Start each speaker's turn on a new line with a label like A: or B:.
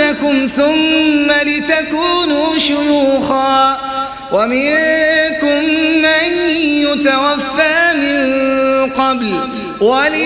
A: بعثكم ثم لتكونوا شيوخا ومنكم من يتوفى من قبل